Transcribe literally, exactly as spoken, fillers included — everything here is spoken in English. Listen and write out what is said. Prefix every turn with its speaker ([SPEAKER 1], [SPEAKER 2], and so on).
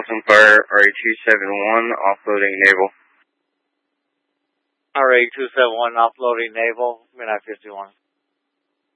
[SPEAKER 1] Nelson Fire, R A two seven one, offloading naval.
[SPEAKER 2] R A two seven one, offloading naval, Midnight fifty-one.